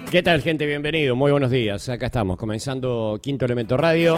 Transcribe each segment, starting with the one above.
¿Qué tal, gente? Bienvenido, muy buenos días. Acá estamos, comenzando Quinto Elemento Radio.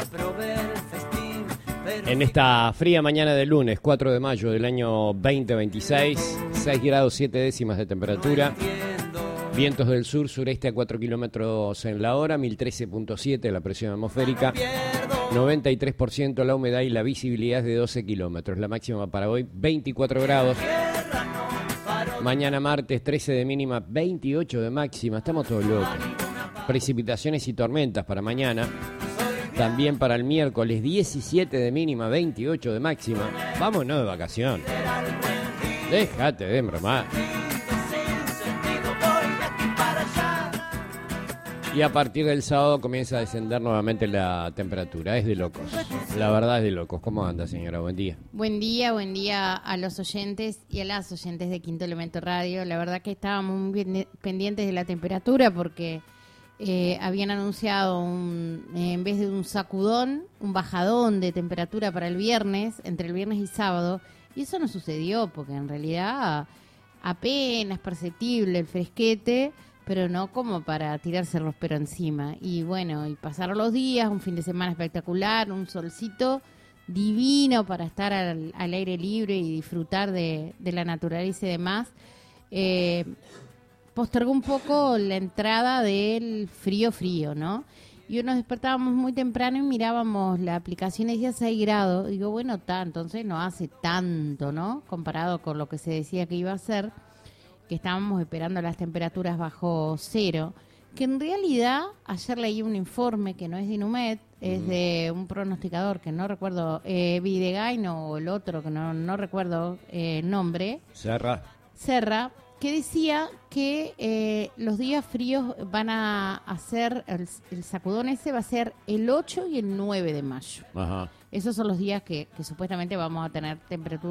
En esta fría mañana de lunes, 4 de mayo del año 2026, 6 grados 7 décimas de temperatura. Vientos del sur-sureste a 4 kilómetros en la hora, 1013.7 la presión atmosférica, 93% la humedad y la visibilidad es de 12 kilómetros. La máxima para hoy, 24 grados. Mañana martes, 13 de mínima, 28 de máxima. Estamos todos locos. Precipitaciones y tormentas para mañana. También para el miércoles, 17 de mínima, 28 de máxima. Vámonos de vacación. Déjate de bromar. Y a partir del sábado comienza a descender nuevamente la temperatura. Es de locos. La verdad es de locos. ¿Cómo anda, señora? Buen día. Buen día a los oyentes y a las oyentes de Quinto Elemento Radio. La verdad que estábamos muy pendientes de la temperatura porque habían anunciado en vez de un sacudón, un bajadón de temperatura para el viernes, entre el viernes y sábado. Y eso no sucedió porque en realidad apenas perceptible el fresquete, pero no como para tirarse el ropero encima. Y bueno, y pasaron los días, un fin de semana espectacular, un solcito divino para estar al aire libre y disfrutar de la naturaleza y demás. Postergó un poco la entrada del frío, ¿no? Y nos despertábamos muy temprano y mirábamos la aplicación y decía 6 grados. Digo, bueno, entonces no hace tanto, ¿no? Comparado con lo que se decía que iba a ser, que estábamos esperando las temperaturas bajo cero, que en realidad ayer leí un informe que no es de Inumet, es de un pronosticador que no recuerdo, Videgain o el otro que no recuerdo el nombre. Serra, que decía que los días fríos van a hacer, el sacudón ese va a ser el 8 y el 9 de mayo. Ajá. Esos son los días que supuestamente vamos a tener temperaturas